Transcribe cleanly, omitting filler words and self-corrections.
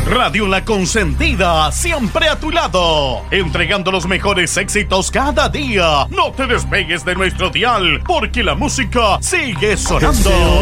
Radio La Consentida, siempre a tu lado, entregando los mejores éxitos cada día. No te despegues de nuestro dial, porque la música sigue sonando.